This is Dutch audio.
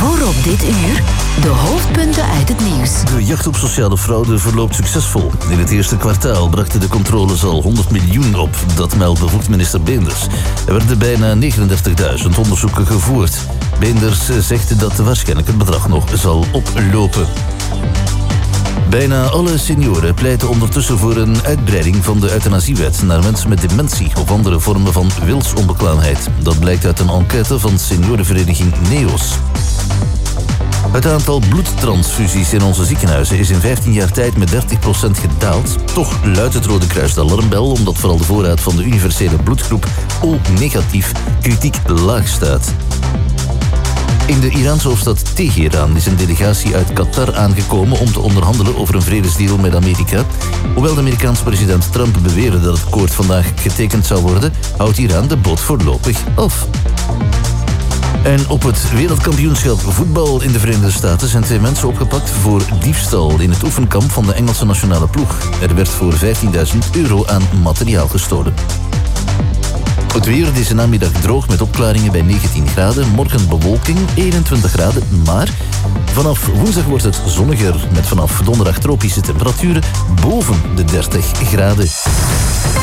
Voor op dit uur de hoofdpunten uit het nieuws. De jacht op sociale fraude verloopt succesvol. In het eerste kwartaal brachten de controles al 100 miljoen op. Dat meldt bevoegd minister Beenders. Er werden bijna 39.000 onderzoeken gevoerd. Beenders zegt dat waarschijnlijk het bedrag nog zal oplopen. Bijna alle senioren pleiten ondertussen voor een uitbreiding van de euthanasiewet naar mensen met dementie of andere vormen van wilsonbekwaamheid. Dat blijkt uit een enquête van seniorenvereniging NEOS. Het aantal bloedtransfusies in onze ziekenhuizen is in 15 jaar tijd met 30% gedaald. Toch luidt het Rode Kruis de alarmbel, omdat vooral de voorraad van de universele bloedgroep O-negatief kritiek laag staat. In de Iraanse hoofdstad Teheran is een delegatie uit Qatar aangekomen om te onderhandelen over een vredesdeal met Amerika. Hoewel de Amerikaanse president Trump beweerde dat het akkoord vandaag getekend zou worden, houdt Iran de boot voorlopig af. En op het wereldkampioenschap voetbal in de Verenigde Staten zijn 2 mensen opgepakt voor diefstal in het oefenkamp van de Engelse nationale ploeg. Er werd voor €15.000 aan materiaal gestolen. Het weer deze namiddag droog met opklaringen bij 19 graden. Morgen bewolking, 21 graden. Maar vanaf woensdag wordt het zonniger met vanaf donderdag tropische temperaturen boven de 30 graden.